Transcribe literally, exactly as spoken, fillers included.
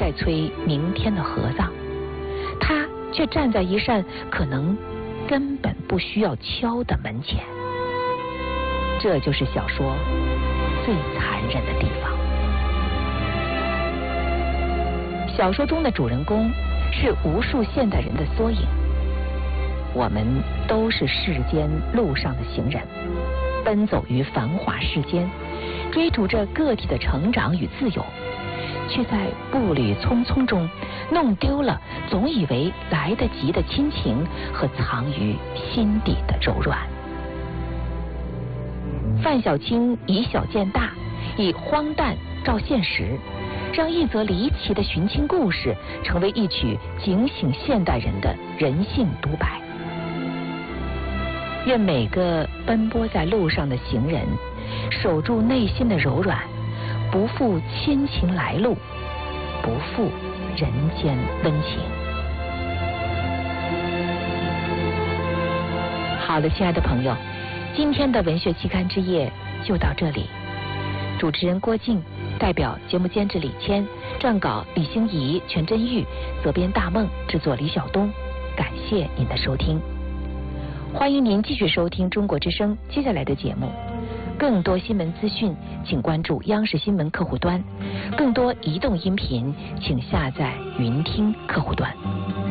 在催明天的合葬，他却站在一扇可能根本不需要敲的门前。这就是小说最残忍的地方。小说中的主人公是无数现代人的缩影，我们都是世间路上的行人，奔走于繁华世间，追逐着个体的成长与自由，却在步履匆匆中弄丢了总以为来得及的亲情和藏于心底的柔软。范小青以小见大，以荒诞照现实，让一则离奇的寻亲故事成为一曲警醒现代人的人性独白。愿每个奔波在路上的行人守住内心的柔软，不负亲情来路，不负人间温情。好了，亲爱的朋友，今天的文学期刊之夜就到这里。主持人郭靖，代表节目监制李谦，撰稿李欣怡、全真玉，责编大梦，制作李晓东。感谢您的收听，欢迎您继续收听中国之声接下来的节目。更多新闻资讯，请关注央视新闻客户端；更多移动音频，请下载云听客户端。